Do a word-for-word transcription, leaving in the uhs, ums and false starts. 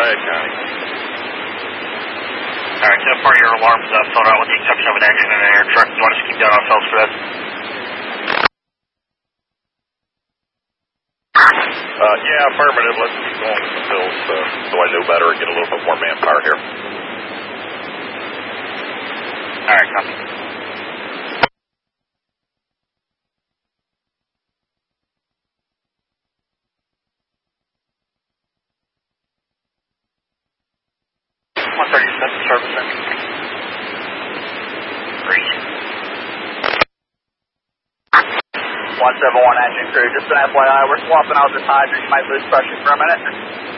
ahead, Connie. Alright, ten four, your alarm's uh, filled out with the exception of an accident in an air truck. You want us to keep down on Phelps for that? Uh, yeah, affirmative. Let's keep going with the pills uh, so I know better and get a little bit more manpower here. Alright, copy. one thirty-seven service center. Great. one seven one engine crew, just an F Y I, we're swapping out this hydrant. You might lose pressure for a minute.